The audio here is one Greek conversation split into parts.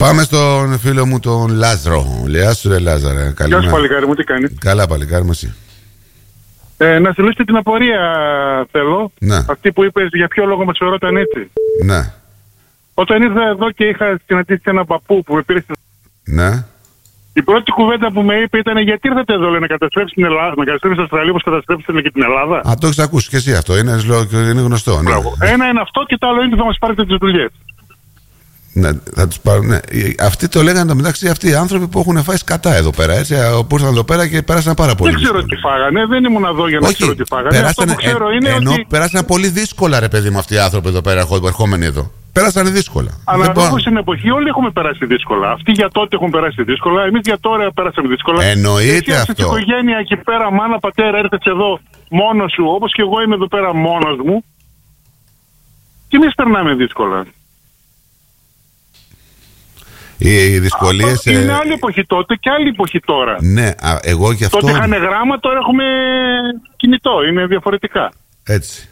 Πάμε στον φίλο μου τον Λάζαρο. Γεια σου ρε Λάζαρε. Γεια σου παλικάρι μου, τι κάνεις? Καλά παλικάρι μου, εσύ? Να σου λύσετε την απορία θέλω. Ναι. Αυτή που είπες για ποιο λόγο μας φερόταν έτσι. Ναι. Όταν ήρθα εδώ και είχα συναντήσει έναν παππού που με πήρε στην... Ναι. Η πρώτη κουβέντα που με είπε ήταν γιατί ήρθατε εδώ, λέει, να καταστρέψει την Ελλάδα, να καταστρέψει την Αυστραλία όπως καταστρέψετε και την Ελλάδα. Α, το έχεις ακούσει και εσύ αυτό, είναι γνωστό. Ναι. Ένα είναι αυτό και το άλλο είναι ότι θα μας πάρετε τις δουλειές. Ναι, θα τους πάρουν. Ναι. Αυτοί το λέγανε το μεταξύ, αυτοί οι άνθρωποι που έχουν φάει σκατά εδώ πέρα. Έτσι, που ήρθαν εδώ πέρα και πέρασαν πάρα πολύ. Δεν ξέρω τι φάγανε, δεν ήμουν εδώ για να ξέρω τι φάγανε. Περάσανε, αυτό που ξέρω είναι ότι... πέρασαν πολύ δύσκολα, ρε παιδί μου, αυτοί οι άνθρωποι εδώ πέρα, ερχόμενοι εδώ. Πέρασαν δύσκολα. Αναλόγως στην εποχή, όλοι έχουμε περάσει δύσκολα. Αυτοί για τότε έχουν περάσει δύσκολα, εμείς για τώρα περάσαμε δύσκολα. Εννοείται αυτό. Στην οικογένεια εκεί πέρα, μάνα, πατέρα, έρθες εδώ μόνος σου, όπως και εγώ είμαι εδώ πέρα μόνος μου. Και εμείς περνάμε δύσκολα. Οι δυσκολίες. Είναι άλλη εποχή τότε και άλλη εποχή τώρα. Ναι, εγώ γι' αυτό. Τότε είχαν γράμμα, τώρα έχουμε κινητό. Είναι διαφορετικά. Έτσι.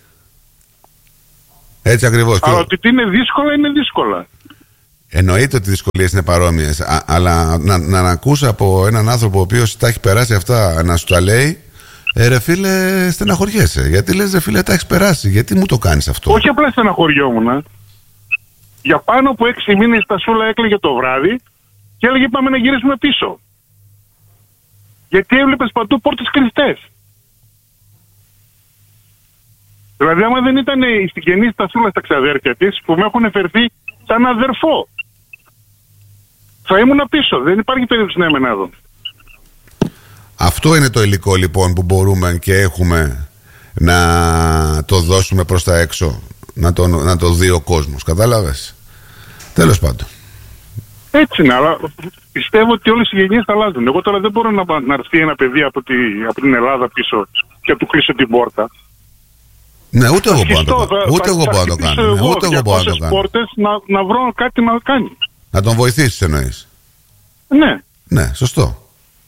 Έτσι ακριβώς. Αλλά ότι είναι δύσκολα, είναι δύσκολα. Εννοείται ότι οι δυσκολίες είναι παρόμοιες. Αλλά να ακούς από έναν άνθρωπο ο οποίος τα έχει περάσει αυτά να σου τα λέει, ρε φίλε, στεναχωριέσαι. Γιατί λες, ρε φίλε, τα έχεις περάσει. Γιατί μου το κάνεις αυτό? Όχι απλά στεναχωριόμουν. Για πάνω από 6 μήνες τα Σούλα έκλαιγε το βράδυ και έλεγε πάμε να γυρίσουμε πίσω. Γιατί έβλεπες παντού πόρτες κλειστές. Δηλαδή άμα δεν ήταν η συγγενής τα Σούλα στα ξαδέρφια της που με έχουν φερθεί σαν αδερφό, θα ήμουν πίσω. Δεν υπάρχει περίπτωση να έμενα εδώ. Αυτό είναι το υλικό λοιπόν που μπορούμε και έχουμε να το δώσουμε προς τα έξω. Να το δει ο κόσμος, κατάλαβες? Τέλος πάντων. Έτσι είναι, αλλά πιστεύω ότι όλες οι γενιές θα αλλάζουν. Εγώ τώρα δεν μπορώ να έρθει ένα παιδί από την Ελλάδα πίσω και να του κλείσω την πόρτα. Ναι, ούτε εγώ μπορώ να το κάνω. Ούτε εγώ μπορώ να το κάνω. Πόρτες να βρω κάτι να κάνει. Να τον βοηθήσεις εννοείς? Ναι. Ναι, σωστό.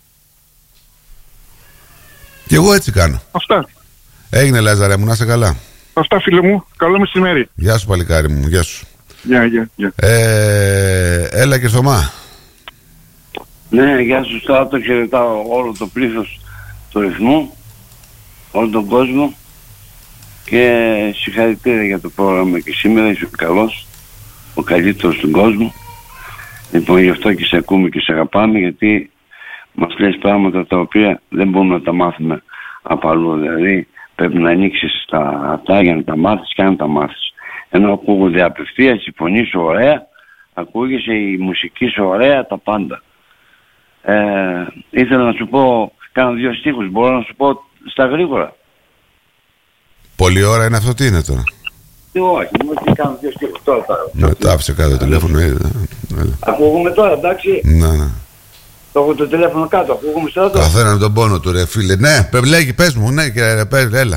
Και εγώ έτσι κάνω. Αυτά. Έγινε Λάζαρε μου, να είσαι καλά. Αυτά φίλε μου, καλό μεσημέρι. Γεια σου παλικάρι μου, γεια σου. Γεια. Έλα και Θωμά. Ναι, γεια σου Στράτο, χαιρετάω όλο το πλήθος του ρυθμού, όλο τον κόσμο και συγχαρητήρια για το πρόγραμμα και σήμερα είσαι καλός, ο καλύτερος του κόσμου. Λοιπόν, γι' αυτό και σε ακούμε και σε αγαπάμε, γιατί μας λες πράγματα τα οποία δεν μπορούμε να τα μάθουμε από αλλού. Δηλαδή πρέπει να ανοίξεις τα αυτά για να τα μάθεις και αν τα μάθεις. Ενώ ακούγονται απευθείας, η φωνή σου ωραία, ακούγεσαι η μουσική σου ωραία, τα πάντα. Ήθελα να σου πω, κάνω 2 στίχους, μπορώ να σου πω στα γρήγορα. Πολλή ώρα είναι αυτό, τι είναι τώρα? Όχι, μόνο κάνω 2 στίχους τώρα. Μετά άφησε κάτω το τηλέφωνο. Ακούγουμε τώρα, εντάξει. Ναι. Το έχω το τηλέφωνο κάτω, ακούγουμε τώρα. Καθέναν τον πόνο του ρε φίλε. Ναι, λέγει, πες μου, ναι, και έλα.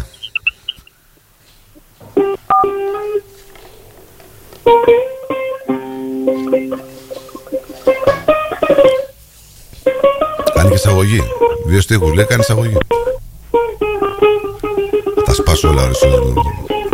Κάνει και εισαγωγή. 2 στίχους λέει, κάνει εισαγωγή. Θα τα σπάσω όλα, ρε.